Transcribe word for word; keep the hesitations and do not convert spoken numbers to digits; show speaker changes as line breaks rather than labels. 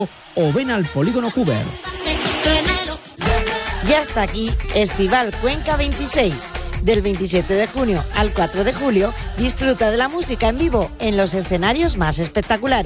o ven al Polígono Hoover.
Ya está aquí Estival Cuenca veintiséis. Del veintisiete de junio al cuatro de julio, disfruta de la música en vivo en los escenarios más espectaculares.